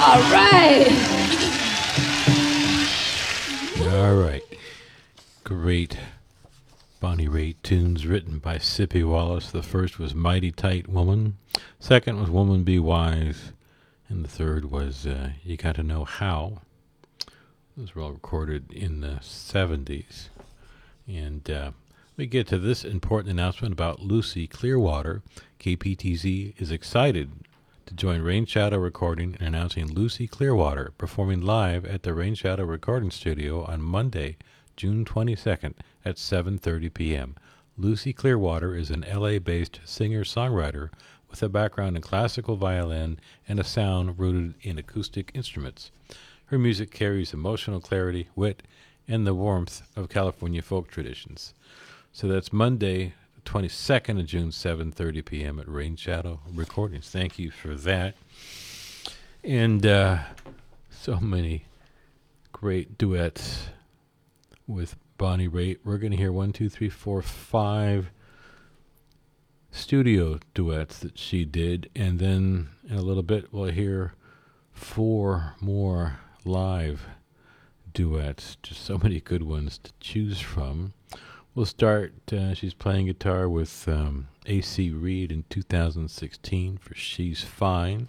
right. All right. Great Bonnie Raitt tunes written by Sippy Wallace. The first was Mighty Tight Woman. Second was Woman Be Wise. And the third was You Gotta Know How. Those were all recorded in the 70s. And we get to this important announcement about Lucy Clearwater. KPTZ is excited to join Rain Shadow Recording in announcing Lucy Clearwater performing live at the Rain Shadow Recording Studio on Monday, June 22nd at 7:30 p.m. Lucy Clearwater is an LA-based singer-songwriter with a background in classical violin and a sound rooted in acoustic instruments. Her music carries emotional clarity, wit, and the warmth of California folk traditions. So that's Monday, 22nd of June, 7:30 p.m. at Rain Shadow Recordings. Thank you for that. And so many great duets with Bonnie Raitt. We're going to hear 1, 2, 3, 4, 5 studio duets that she did. And then in a little bit, we'll hear 4 more live duets. Just so many good ones to choose from. We'll start, she's playing guitar with A.C. Reed in 2016 for She's Fine.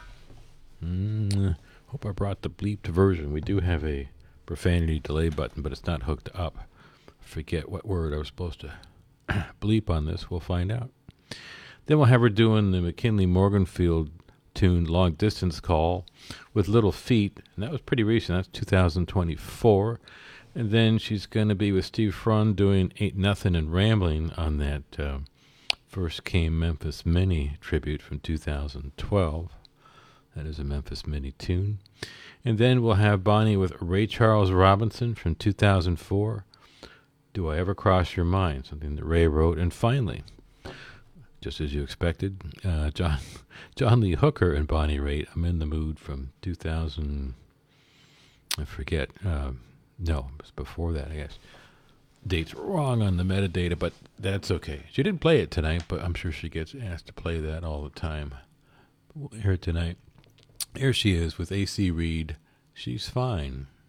Hope I brought the bleeped version. We do have a profanity delay button, but it's not hooked up. Forget what word I was supposed to bleep on this. We'll find out. Then we'll have her doing the McKinley Morganfield tune Long Distance Call with Little Feat, and that was pretty recent. That's 2024. And then she's going to be with Steve Frun doing Ain't Nothing and Rambling on that First Came Memphis Mini tribute from 2012. That is a Memphis Mini tune. And then we'll have Bonnie with Ray Charles Robinson from 2004. Do I Ever Cross Your Mind? Something that Ray wrote. And finally, just as you expected, John Lee Hooker and Bonnie Raitt, I'm in the Mood from 2000, I forget. No, it was before that, I guess. Date's wrong on the metadata, but that's okay. She didn't play it tonight, but I'm sure she gets asked to play that all the time. We'll hear it tonight. Here she is with A.C. Reed. She's Fine.